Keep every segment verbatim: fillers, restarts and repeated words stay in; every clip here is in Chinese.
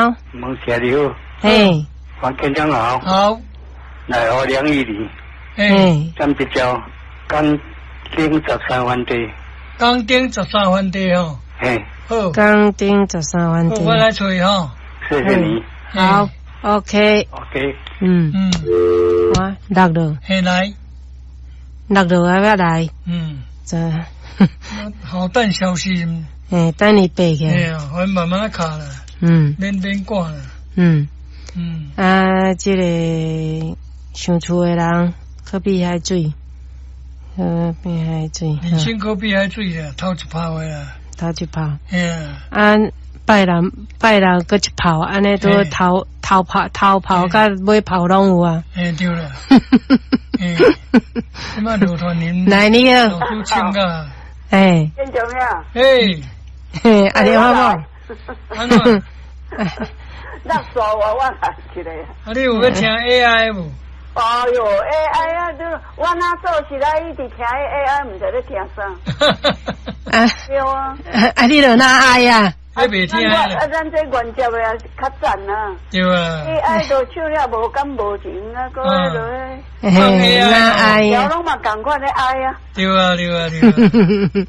好。 孟小刘。 嘿。 黄建章好。 好。 来我梁玉里。 嘿。 咱比较刚丁十三番地。 刚丁十三番地哦。 嘿。 好。 刚丁十三番地。 我来吹哈。 谢谢你。 好。OK。 OK。 嗯嗯。我落了。 嘿来。 落了还要来。 嗯。 这。 好等消息。 诶，等你背起。 哎呀，我慢慢卡了。 嗯。 免免挂了。 嗯。 嗯。 啊，这个想厝的人可比海水，可比海水。 人生可比海水啦，头一泡的啦。 头一泡。 哎呀。 啊，拜人拜人搁一泡，安尼都头头泡头泡甲尾泡拢有啊。 哎，对了。哎。什么流团林？ 来你个。 老师请个。 哎。 见着没有？ 哎。 嘿，阿你好不？ 安怎？ 那说我我来起来。 啊，你有要听 A I 无？ 哦哟 ，A I 啊，就我那做起来一直听 A I， 唔知咧听啥。啊，对啊。 啊，你著哪爱呀？ 你袂听啊？ 啊，咱这原接的啊，较赞啊。 对啊。 A I 都唱了无感无情啊，个个咧。 嘿，哪爱呀？ 条拢嘛共款咧爱啊。 对啊，对啊，对啊。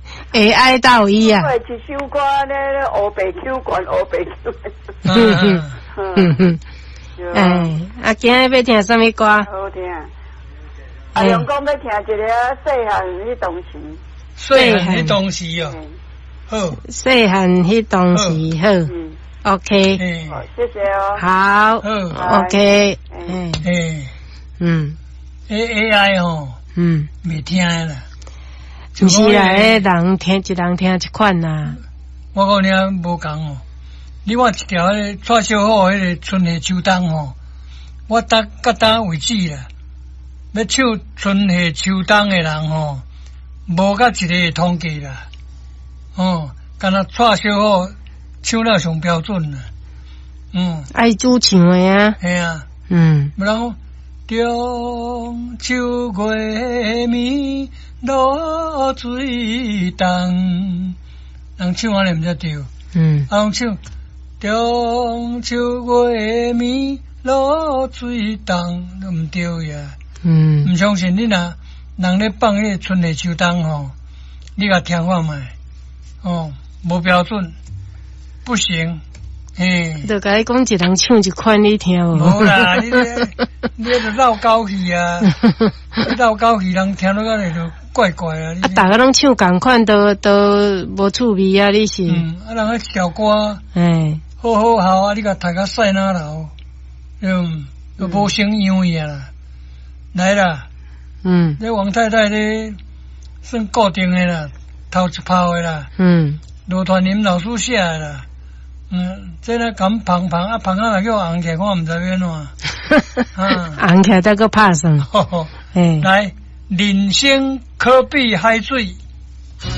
A I 到伊啊！ 一首歌咧，黑白曲管黑白曲。 嗯嗯嗯。哎，啊，今日要听什么歌？ 好听。阿良讲要听一个细汉迄当时。 细汉迄当时哦。好。 细汉迄当时好。嗯。OK。 好，谢谢哦。 好。 好。 OK。 哎。哎。 嗯。 A A I 哦。 嗯。 袂听啦。 不是啦，诶，人听一人听一款啦。 我讲你无共哦，你看一条迄个蔡小虎迄个春夏秋冬吼，我到到当为止啦。要唱春夏秋冬诶人吼，无甲一个会通过啦。哦，干那蔡小虎唱了上标准啦。嗯。爱主唱诶啊。 系啊。 嗯。 不然讲中秋月暝。落水东，人唱安尼毋才对。嗯。啊，人唱中秋月暝落水东，都毋对呀。嗯。毋相信你若人咧放迄个春夏秋冬吼，你甲听看卖，哦，无标准，不行。嘿。 就甲你讲一人唱一款你听无？ 无啦，你咧你咧就绕高去啊，绕高去人听到个咧就。怪怪啊！ 啊，大家拢唱共款，都都无趣味啊！你是？ 嗯，啊，人个小歌， 哎， 好好好啊！你甲大家晒哪头？嗯，都无声样伊啊啦。来啦，嗯，这王太太咧算固定的啦，头一泡的啦。嗯，罗传林老师写的啦。嗯，这咧咁胖胖啊，胖啊，来叫我红起来，我唔知要安怎。 啊，红起来再个拍算。 哎，来。人生可比海水。